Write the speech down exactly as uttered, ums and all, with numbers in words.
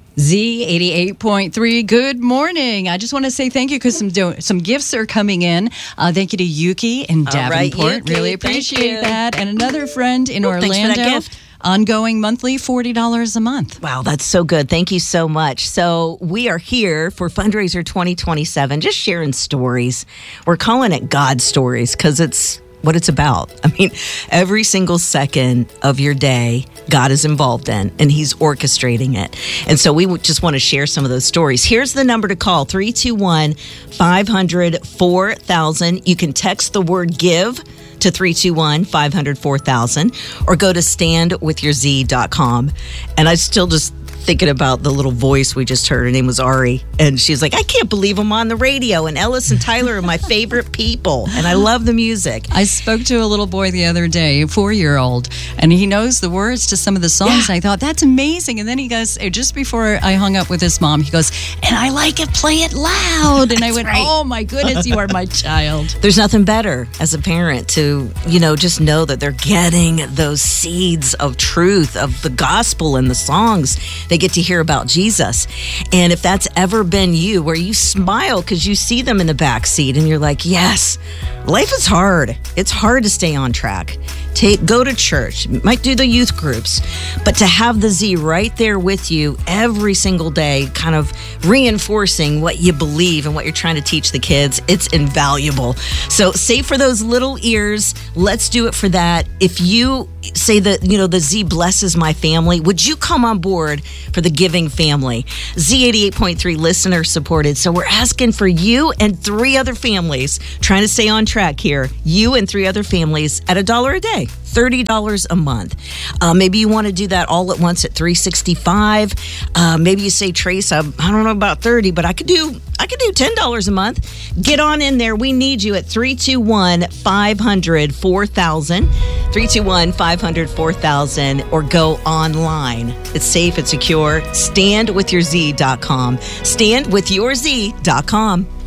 Z eighty-eight point three, good morning. I just want to say thank you because some do- some gifts are coming in. Uh, thank you to Yuki in Davenport. Right, Yuki, really appreciate you. that. And another friend in Ooh, Orlando. thanks for that gift. Ongoing monthly, forty dollars a month. Wow, that's so good. Thank you so much. So we are here for Fundraiser twenty twenty-seven, just sharing stories. We're calling it God Stories because it's what it's about. I mean, every single second of your day, God is involved in, and he's orchestrating it. And so we just want to share some of those stories. Here's the number to call, three two one, five hundred, four thousand. You can text the word give to three two one, five hundred, four thousand or go to stand with your z dot com. And I still just thinking about the little voice we just heard. Her name was Ari. And she's like, I can't believe I'm on the radio. And Ellis and Tyler are my favorite people. And I love the music. I spoke to a little boy the other day, a four-year-old, and he knows the words to some of the songs. Yeah. And I thought, that's amazing. And then he goes, just before I hung up with his mom, he goes, and I like it, play it loud. And I went, right. Oh my goodness, you are my child. There's nothing better as a parent to, you know, just know that they're getting those seeds of truth, of the gospel and the songs. They get to hear about Jesus. And if that's ever been you, where you smile because you see them in the back seat and you're like, yes, life is hard. It's hard to stay on track. Take, go to church, might do the youth groups, but to have the Z right there with you every single day, kind of reinforcing what you believe and what you're trying to teach the kids, it's invaluable. So save for those little ears. Let's do it for that. If you say that, you know, the Z blesses my family, would you come on board for the giving family? Z eighty-eight point three listener supported. So we're asking for you and three other families, trying to stay on track here. You and three other families at a dollar a day. thirty dollars a month. Uh, maybe you want to do that all at once at three hundred sixty-five dollars. Uh, maybe you say, Trace, I, I don't know about thirty, but I could do I could do ten dollars a month. Get on in there. We need you at three two one, five hundred, four thousand. three two one, five hundred, four thousand or go online. It's safe, it's secure. stand with your z dot com. stand with your z dot com.